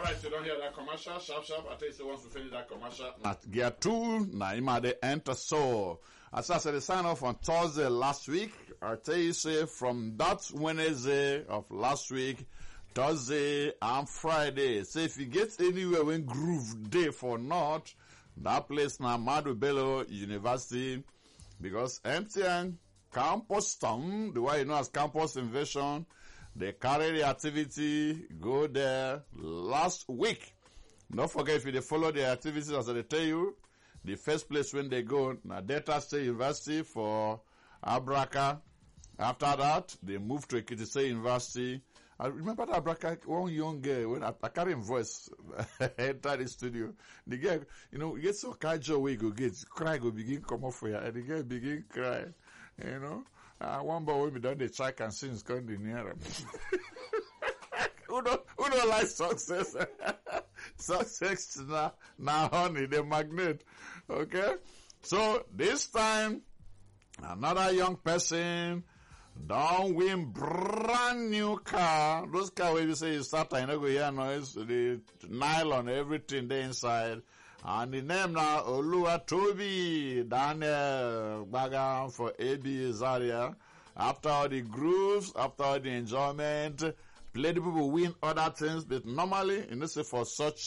Alright, you don't hear that commercial? Sharp. I tell you, so once we finish that commercial. At Gear 2, Naima they enter so. As I said, they sign off on Thursday last week. I tell you, say, from that Wednesday of last week, Thursday and Friday. So if you get anywhere when Groove Day for not, that place now, Ahmadu Bello University, because MTN Campus Storm, the way you know as Campus Invasion, they carry the activity, go there last week. Don't forget, if you follow the activities as I tell you, the first place when they go, now Delta State University for Abraka. After that, they move to Ekiti State University. I remember that Abraka, one young girl, when I carry him voice, enter the studio. The girl, you get so casual way you go get, cry go begin come off for you, and the girl begin cry, one boy when we done the check and since come the near him. Who don't like success? Success now honey, the magnet. Okay? So this time, another young person don't win brand new car. Those car where you say you start, I know go hear noise, the nylon, everything there inside. And the name now, Oluwatobi Daniel Baga for AB Zaria. After all the grooves, after all the enjoyment, play the people win other things, but normally, say for such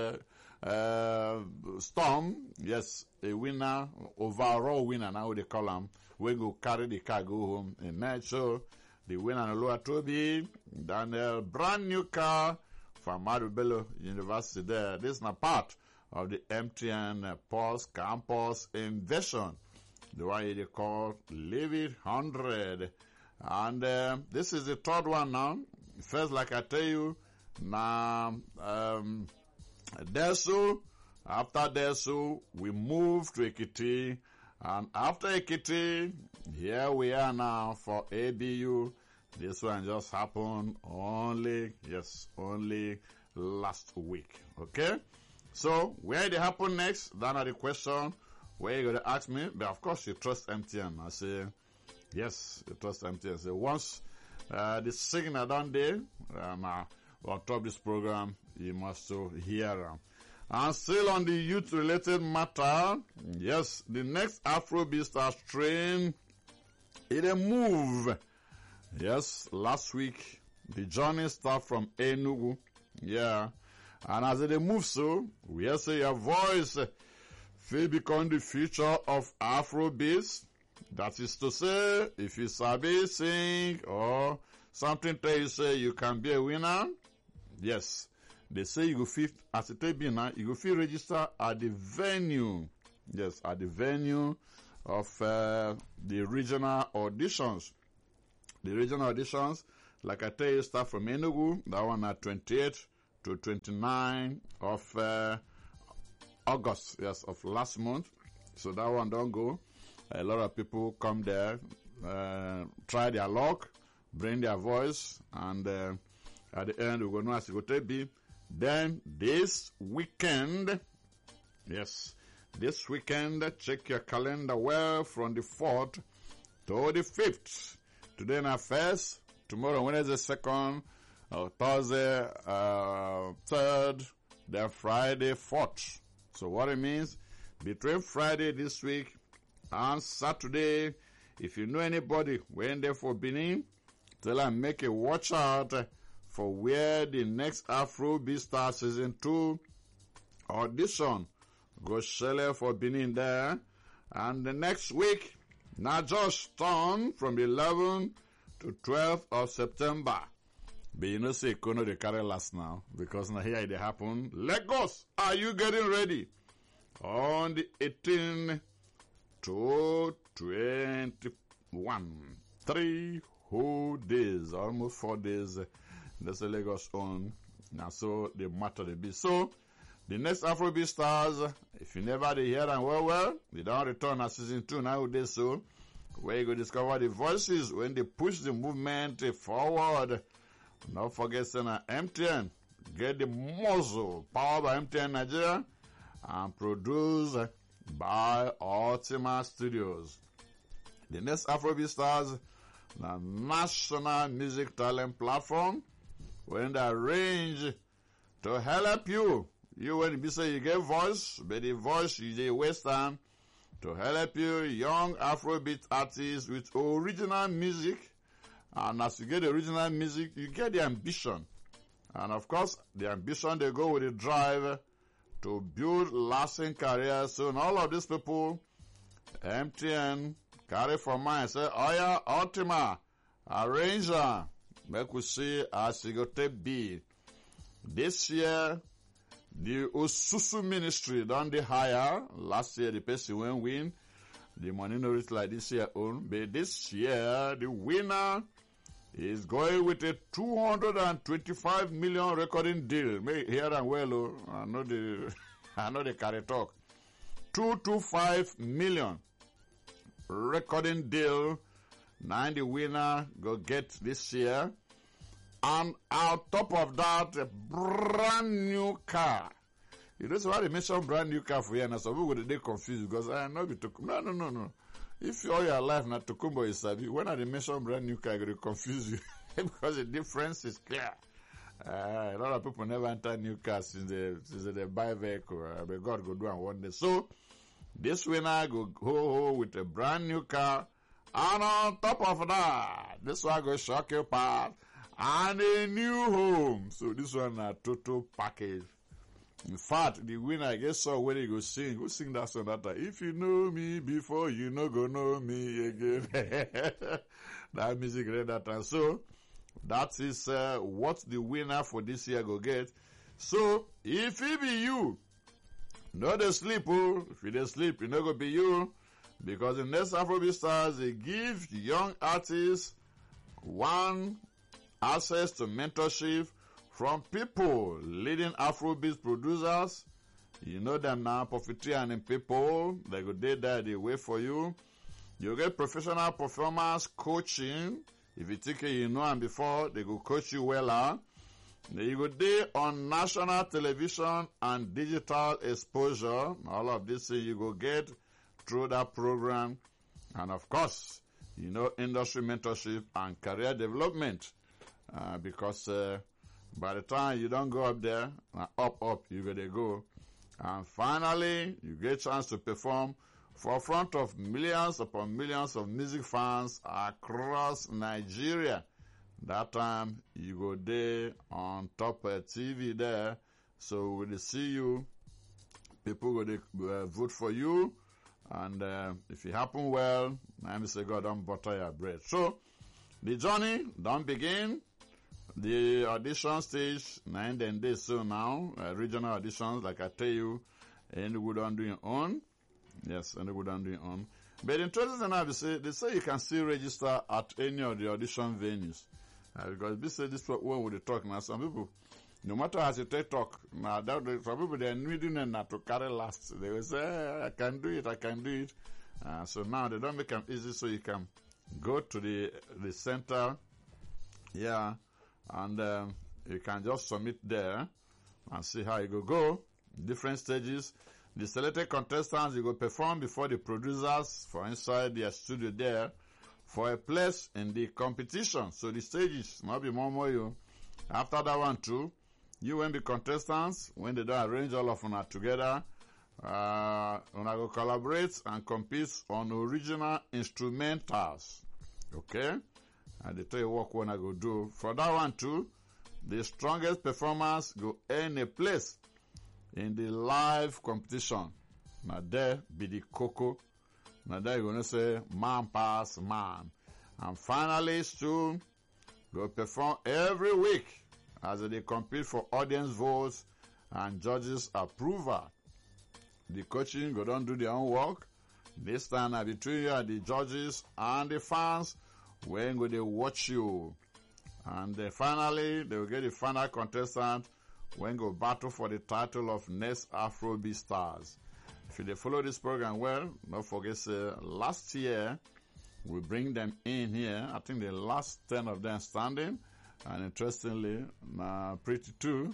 storm, yes, a winner, overall winner, now they call them, we go carry the car, go home in night. So, the winner, Oluwatobi Daniel, brand new car from Ahmadu Bello University there. This is not part of the MTN Pulse Campus Invasion, the one they call Live It 100. And this is the third one now. First, like I tell you, now Desu. After Desu, we move to Ekiti. And after Ekiti, here we are now for ABU. This one just happened only last week. Okay? So, where they happen next? That are the question where you're going to ask me. But of course, you trust MTN. I say, yes, you trust MTN. So once the signal down there, on top of this program, you must hear. And still on the youth-related matter, yes, the next Afrobeat Stars train, it a move. Yes, last week, the journey start from Enugu. Yeah. And as they move so, we say your voice will become the future of Afrobeats. That is to say, if you sabi sing or something tell you say you can be a winner, yes, they say you go fit as a winner, you go fit register at the venue. Yes, at the venue of the regional auditions. The regional auditions, like I tell you, start from Enugu. That one at 28 to 29 of August, yes, of last month. So that one don't go. A lot of people come there, try their luck, bring their voice, and at the end we're going to ask you to be. Then this weekend, yes, this weekend, check your calendar well from the 4th to the 5th. Today na first, tomorrow Wednesday 2nd, Thursday 3rd, then Friday 4th. So what it means, between Friday this week and Saturday, if you know anybody when there for Benin, tell them make a watch out for where the next Afrobeat Star Season 2 audition go shell for Benin there. And the next week, now just turn from 11 to 12th of September. But you know say Kono they carry last now, because now here it happen. Lagos, are you getting ready? On the 18th to 21. 3 whole days, almost 4 days. That's the Lagos on. Now so the matter they be. So the next Afrobeat Stars, if you never they hear them well, they don't return at season 2 nowadays. So where you go discover the voices when they push the movement forward. Don't forget saying MTN get the muzzle powered by MTN Nigeria and produced by Ultima Studios. The next Afrobeat Stars, the national music talent platform, when they arrange to help you. You when you say you get voice, but the voice you dey waste time to help you, young Afrobeat artists with original music. And as you get the original music, you get the ambition. And of course, the ambition, they go with the drive to build lasting careers. So all of these people, MTN, carry for mind, say, oh yeah, Ultima, arranger, make we see as you go take be. This year, the Osusu ministry done the hire. Last year, the person went win. The money no reach like this year own. But this year, the winner is going with a 225 million recording deal. May hear and well, I know the carry talk. 225 million recording deal. Now the winner go get this year. And on top of that, a brand new car. You know, so why they mention brand new car for you, and some people they confused because I know be Tokumbo. No. If all your life not Tokumbo is sabi, when I mention brand new car, they confuse you because the difference is clear. A lot of people never enter new cars since they buy vehicle. But God go do and one day. So this winner go with a brand new car, and on top of that, this one go shock your part. And a new home. So this one a total package. In fact, the winner I guess saw when he go sing. Go sing that song that time. If you know me before, you no go know me again. That music read that time. So that is what the winner for this year go get. So if it be you, no dey sleep. Oh, if you dey sleep, it no go be you. Because the next Afrobeat Stars, they give young artists one access to mentorship from people leading Afrobeat producers. You know them now, Profitry and people. They go there, they wait for you. You get professional performance coaching. If you think you know them before, they go coach you well. You go there on national television and digital exposure. All of this you go get through that program. And of course, you know, industry mentorship and career development. Because by the time you don't go up there, up, you gotta go. And finally, you get a chance to perform for front of millions upon millions of music fans across Nigeria. That time, you go there on top of TV there. So when they see you, people go vote for you. And if it happen well, I say, God, don't butter your bread. So, the journey don't begin. The audition stage, 9 days so now, regional auditions, like I tell you, Enugu don't do your own. Yes, Enugu don't do your own. But in 2009, they say you can still register at any of the audition venues. Because this one with the talk now, some people, no matter how you take talk, now some people they are needing them to carry last. They will say, I can do it. So now they don't make them easy, so you can go to the center, yeah, and you can just submit there and see how you go. Different stages. The selected contestants, you go perform before the producers for inside their studio there for a place in the competition. So the stages might be more you. After that one too, you will be contestants when they don't arrange all of them together. When I go collaborate and compete on original instrumentals. Okay? And they tell you what one I go do. For that one too, the strongest performers go earn a place in the live competition. Now there be the cocoa. Now there you're going to say man pass man. And finalists too go perform every week as they compete for audience votes and judges approval. The coaching go down do their own work. This time between you and the judges and the fans, when go they watch you. And finally, they will get the final contestant when go battle for the title of Next Afrobeat Stars. If you follow this program well, don't forget, last year, we bring them in here. I think the last 10 of them standing. And interestingly, Pretty too,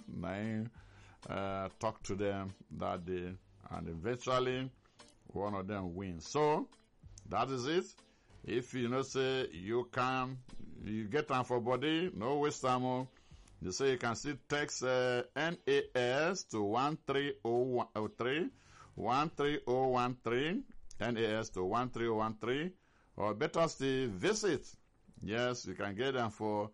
talk to them that day. And eventually, one of them wins. So, that is it. If you know, say, you get time for body, no waste time. They say you can still text NAS to 13013, 13013, NAS to 13013, or better still, visit. Yes, you can get them for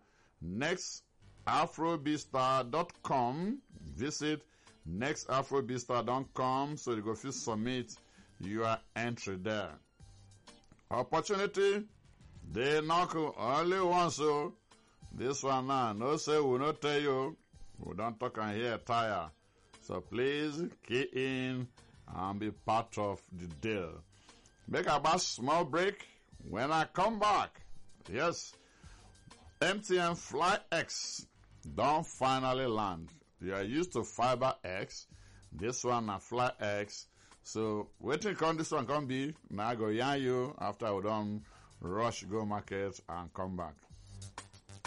nextafrobeatstar.com. Visit nextafrobeatstar.com so you go fit submit your entry there. Opportunity, they knock only once, so this one now, no say we no tell you, we don't talk and hear tire. So please key in and be part of the deal. Make a small break. When I come back, yes, MTN Fly X don't finally land. You are used to Fiber X. This one na Fly X. So waiting come this one come be. Now I go yarn you after we don't rush go market and come back.